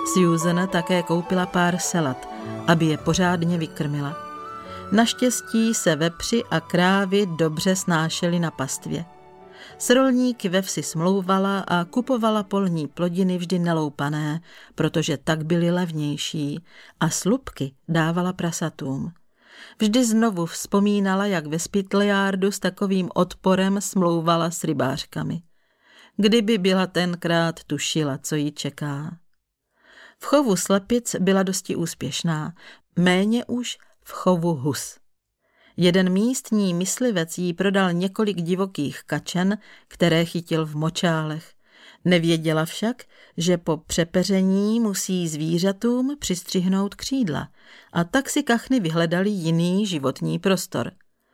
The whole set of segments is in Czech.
Susan také koupila pár salat, aby je pořádně vykrmila. Naštěstí se vepři a krávy dobře snášely na pastvě. S rolníky ve vsi smlouvala a kupovala polní plodiny vždy neloupané, protože tak byly levnější, a slupky dávala prasatům. Vždy znovu vzpomínala, jak ve Spitliardu s takovým odporem smlouvala s rybářkami. Kdyby byla tenkrát tušila, co ji čeká. V chovu slepic byla dosti úspěšná, méně už v chovu hus. Jeden místní myslivec jí prodal několik divokých kačen, které chytil v močálech. Nevěděla však, že po přepeření musí zvířatům přistřihnout křídla, a tak si kachny vyhledali jiný životní prostor.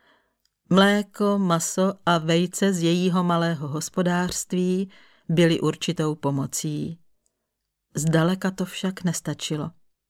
Mléko, maso a vejce z jejího malého hospodářství byly určitou pomocí. Zdaleka to však nestačilo.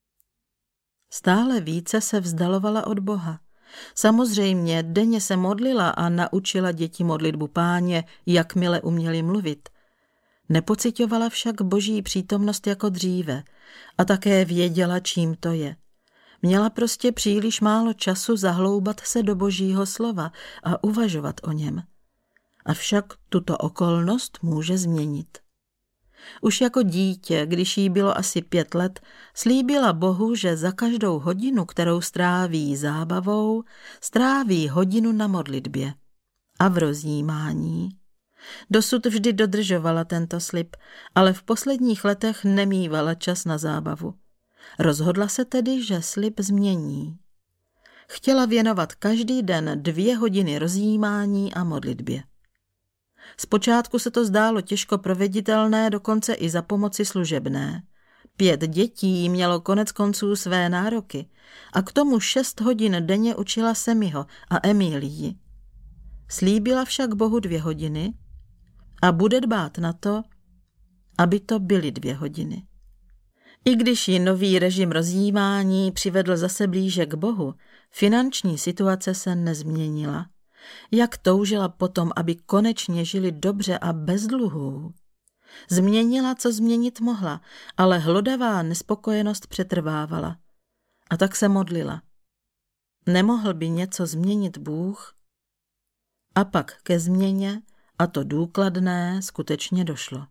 Stále více se vzdalovala od Boha. Samozřejmě denně se modlila a naučila děti modlitbu Páně, jakmile uměli mluvit. Nepocitovala však Boží přítomnost jako dříve a také věděla, čím to je. Měla prostě příliš málo času zahloubat se do Božího slova a uvažovat o něm. Avšak tuto okolnost může změnit. Už jako dítě, když jí bylo asi 5 let, slíbila Bohu, že za každou hodinu, kterou stráví zábavou, stráví hodinu na modlitbě a v rozjímání. Dosud vždy dodržovala tento slib, ale v posledních letech nemívala čas na zábavu. Rozhodla se tedy, že slib změní. Chtěla věnovat každý den 2 hodiny rozjímání a modlitbě. Zpočátku se to zdálo těžko proveditelné, dokonce i za pomoci služebné. 5 dětí mělo konec konců své nároky a k tomu 6 hodin denně učila Semiho a Emílii. Slíbila však Bohu 2 hodiny a bude dbát na to, aby to byly 2 hodiny. I když ji nový režim rozjímání přivedl zase blíže k Bohu, finanční situace se nezměnila. Jak toužila potom, aby konečně žili dobře a bez dluhů. Změnila, co změnit mohla, ale hlodavá nespokojenost přetrvávala. A tak se modlila. Nemohl by něco změnit Bůh? A pak ke změně, a to důkladné, skutečně došlo.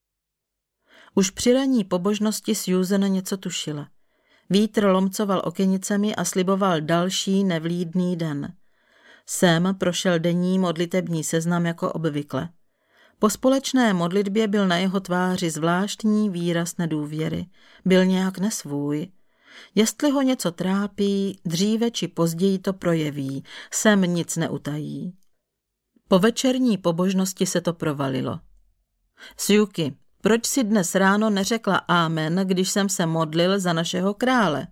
Už při ranní pobožnosti Susan něco tušila. Vítr lomcoval okenicemi a sliboval další nevlídný den. Sam prošel denní modlitební seznam jako obvykle. Po společné modlitbě byl na jeho tváři zvláštní výraz nedůvěry. Byl nějak nesvůj. Jestli ho něco trápí, dříve či později to projeví. Sam nic neutají. Po večerní pobožnosti se to provalilo. Suki, proč si dnes ráno neřekla amen, když jsem se modlil za našeho krále?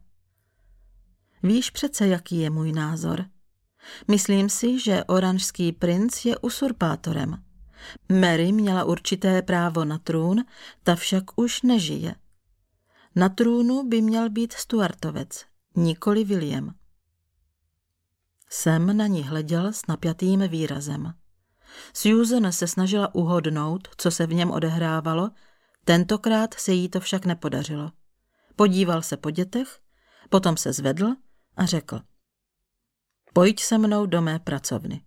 Víš přece, jaký je můj názor. Myslím si, že oranžský princ je usurpátorem. Mary měla určité právo na trůn, ta však už nežije. Na trůnu by měl být Stuartovec, nikoli William. Sam na ní hleděl s napjatým výrazem. Susan se snažila uhodnout, co se v něm odehrávalo, tentokrát se jí to však nepodařilo. Podíval se po dětech, potom se zvedl a řekl: Pojď se mnou do mé pracovny.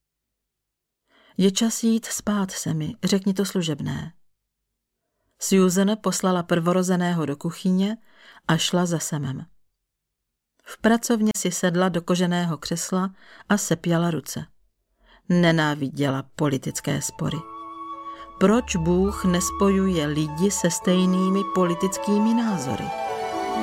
Je čas jít spát, Semi, řekni to služebné. Susan poslala prvorozeného do kuchyně a šla za Samem. V pracovně si sedla do koženého křesla a sepjala ruce. Nenáviděla politické spory. Proč Bůh nespojuje lidi se stejnými politickými názory?